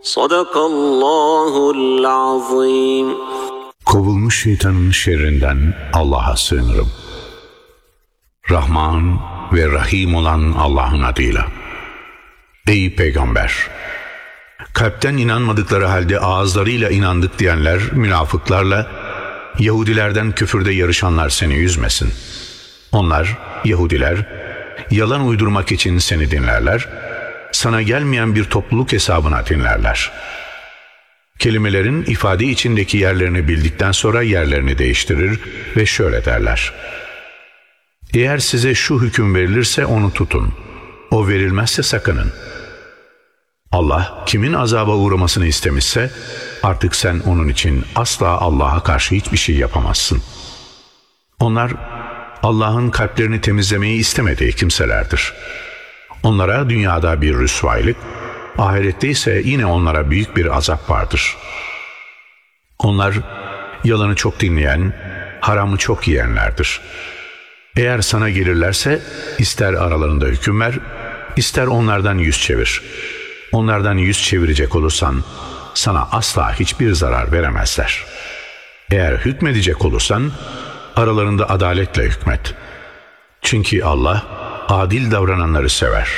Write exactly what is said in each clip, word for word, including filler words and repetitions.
Sadakallahul azim. Kovulmuş şeytanın şerrinden Allah'a sığınırım. Rahman ve Rahim olan Allah'ın adıyla. Ey Peygamber! Kalpten inanmadıkları halde ağızlarıyla inandık diyenler, münafıklarla, Yahudilerden küfürde yarışanlar seni üzmesin. Onlar, Yahudiler, yalan uydurmak için seni dinlerler, sana gelmeyen bir topluluk hesabına dinlerler. Kelimelerin ifade içindeki yerlerini bildikten sonra yerlerini değiştirir ve şöyle derler: eğer size şu hüküm verilirse onu tutun, o verilmezse sakının. Allah kimin azaba uğramasını istemişse artık sen onun için asla Allah'a karşı hiçbir şey yapamazsın. Onlar Allah'ın kalplerini temizlemeyi istemediği kimselerdir. Onlara dünyada bir rüsvaylık, ahirette ise yine onlara büyük bir azap vardır. Onlar yalanı çok dinleyen, haramı çok yiyenlerdir. Eğer sana gelirlerse ister aralarında hüküm ver, ister onlardan yüz çevir. Onlardan yüz çevirecek olursan sana asla hiçbir zarar veremezler. Eğer hükmedecek olursan aralarında adaletle hükmet. Çünkü Allah adil davrananları sever.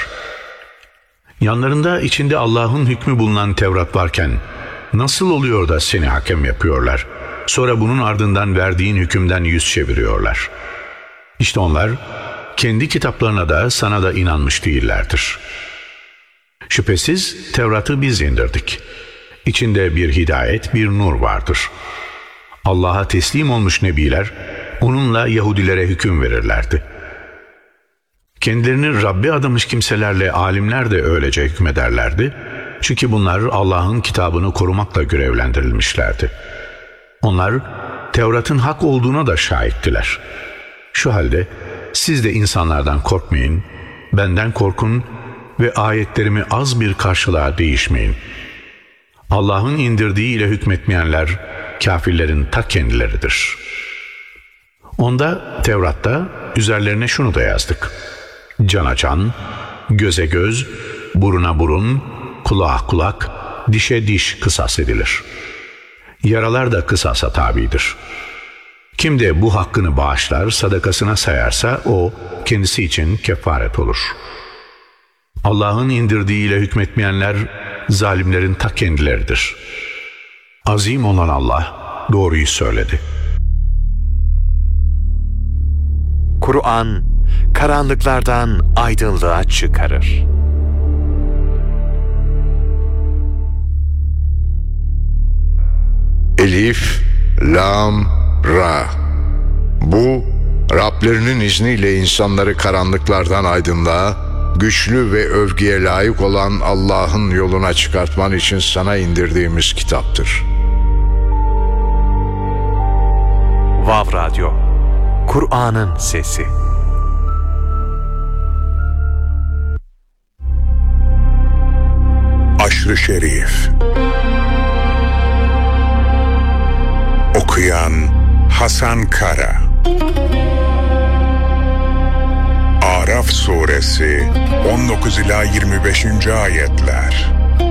Yanlarında içinde Allah'ın hükmü bulunan Tevrat varken nasıl oluyor da seni hakem yapıyorlar? Sonra bunun ardından verdiğin hükümden yüz çeviriyorlar. İşte onlar kendi kitaplarına da sana da inanmış değillerdir. Şüphesiz Tevrat'ı biz indirdik. İçinde bir hidayet, bir nur vardır. Allah'a teslim olmuş nebiler onunla Yahudilere hüküm verirlerdi. Kendilerini Rabbi adamış kimselerle alimler de öylece hükmederlerdi. Çünkü bunlar Allah'ın kitabını korumakla görevlendirilmişlerdi. Onlar Tevrat'ın hak olduğuna da şahittiler. Şu halde siz de insanlardan korkmayın, benden korkun ve ayetlerimi az bir karşılığa değişmeyin. Allah'ın indirdiği ile hükmetmeyenler kafirlerin ta kendileridir. Onda, Tevrat'ta üzerlerine şunu da yazdık: cana can, göze göz, buruna burun, kulağa kulak, dişe diş kısas edilir. Yaralar da kısasa tabidir. Kim de bu hakkını bağışlar, sadakasına sayarsa o kendisi için kefaret olur. Allah'ın indirdiğiyle hükmetmeyenler zalimlerin ta kendileridir. Azim olan Allah doğruyu söyledi. Kur'an karanlıklardan aydınlığa çıkarır. Elif, Lam, Ra. Bu, Rablerinin izniyle insanları karanlıklardan aydınlığa, güçlü ve övgüye layık olan Allah'ın yoluna çıkartman için sana indirdiğimiz kitaptır. Vav Radyo, Kur'an'ın sesi. Aşr-ı Şerif. Okuyan Hasan Kara. Araf Suresi on dokuz ila yirmi beşinci ayetler.